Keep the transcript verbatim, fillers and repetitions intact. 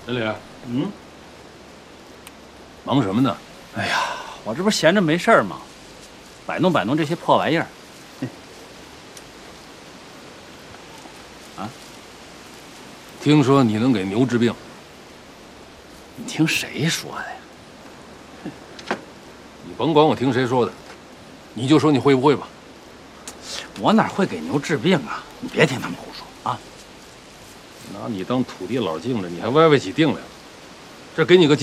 小李， 嗯， 忙什么呢？ 哎呀，我这不闲着没事儿吗？摆弄摆弄这些破玩意儿。啊？ 听说你能给牛治病？ 你听谁说的呀？ 你甭管我听谁说的，你就说你会不会吧。 我哪会给牛治病啊？你别听他们胡说啊！ 拿你当土地老净了，你还歪歪起腚来了？这给你个机